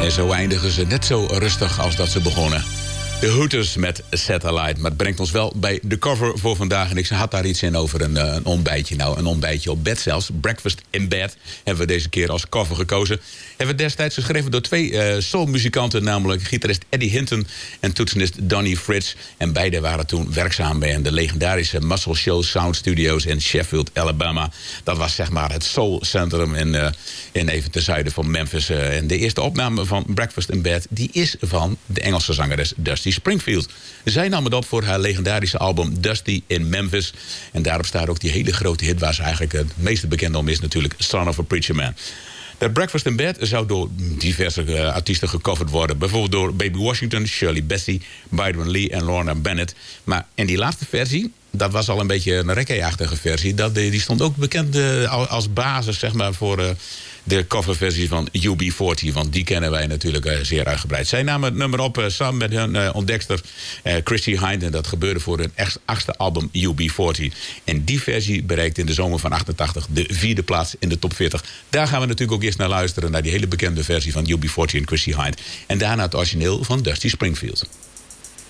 En zo eindigen ze net zo rustig als dat ze begonnen. De Hooters met Satellite. Maar het brengt ons wel bij de cover voor vandaag. En ik had daar iets in over een ontbijtje. Nou, een ontbijtje op bed zelfs. Breakfast in Bed hebben we deze keer als cover gekozen. Hebben we destijds geschreven door twee soulmuzikanten. Namelijk gitarist Eddie Hinton en toetsenist Donnie Fritz. En beide waren toen werkzaam bij de legendarische Muscle Shoals Sound Studios in Sheffield, Alabama. Dat was zeg maar het soulcentrum in even ten zuiden van Memphis. En de eerste opname van Breakfast in Bed, die is van de Engelse zangeres Dusty Springfield. Zij nam het op voor haar legendarische album Dusty in Memphis. En daarop staat ook die hele grote hit waar ze eigenlijk het meeste bekend om is natuurlijk Son of a Preacher Man. Dat Breakfast in Bed zou door diverse artiesten gecoverd worden. Bijvoorbeeld door Baby Washington, Shirley Bassey, Byron Lee en Lorna Bennett. Maar in die laatste versie, dat was al een beetje een reggae-achtige versie. Die stond ook bekend als basis zeg maar, voor de coverversie van UB40. Want die kennen wij natuurlijk zeer uitgebreid. Zij namen het nummer op samen met hun ontdekster Chrissy Hynde. En dat gebeurde voor hun 8e album UB40. En die versie bereikte in de zomer van 88 de 4e plaats in de top 40. Daar gaan we natuurlijk ook eerst naar luisteren. Naar die hele bekende versie van UB40 en Chrissy Hynde. En daarna het origineel van Dusty Springfield.